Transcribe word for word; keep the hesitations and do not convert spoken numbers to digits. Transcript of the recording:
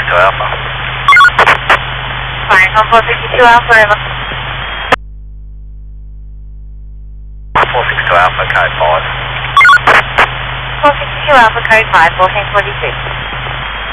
two Alpha. Fine, on four six two Alpha, over. four six two Alpha, code five. four six two Alpha, code five, fourteen forty-six.